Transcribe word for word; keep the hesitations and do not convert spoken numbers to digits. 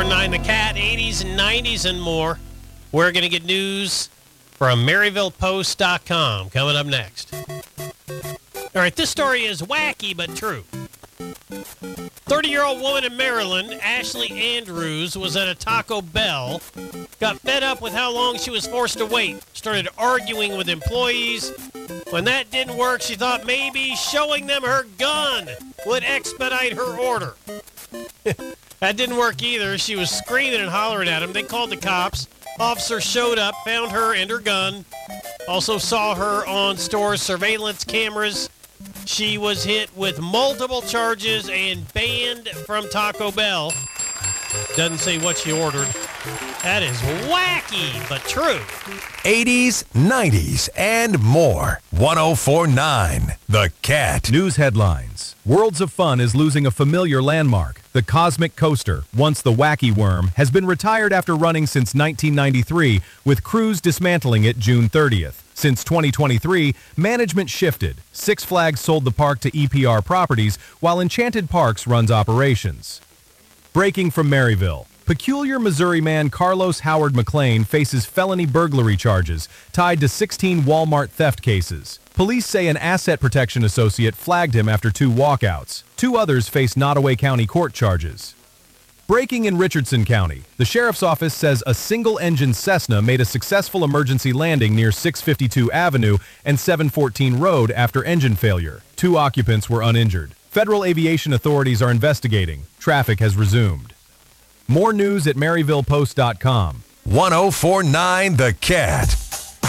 nine The Cat, eighties and nineties and more. We're going to get news from Maryville Post dot com coming up next. All right, this story is wacky but true. thirty-year-old woman in Maryland, Ashley Andrews, was at a Taco Bell, got fed up with how long she was forced to wait, started arguing with employees. When that didn't work, she thought maybe showing them her gun would expedite her order. That didn't work either. She was screaming and hollering at them. They called the cops. Officer showed up, found her and her gun. Also saw her on store surveillance cameras. She was hit with multiple charges and banned from Taco Bell. Doesn't say what she ordered. That is wacky, but true. eighties, nineties, and more. one oh four point nine The Cat. News headlines. Worlds of Fun is losing a familiar landmark. The Cosmic Coaster, once the Wacky Worm, has been retired after running since nineteen ninety-three, with crews dismantling it June thirtieth. Since twenty twenty-three, management shifted. Six Flags sold the park to E P R Properties, while Enchanted Parks runs operations. Breaking from Maryville. Peculiar Missouri man Carlos Howard McLean faces felony burglary charges tied to sixteen Walmart theft cases. Police say an asset protection associate flagged him after two walkouts. Two others face Nottoway County court charges. Breaking in Richardson County. The sheriff's office says a single-engine Cessna made a successful emergency landing near six fifty-two Avenue and seven fourteen Road after engine failure. Two occupants were uninjured. Federal aviation authorities are investigating. Traffic has resumed. More news at Maryville Post dot com. one oh four point nine The Cat.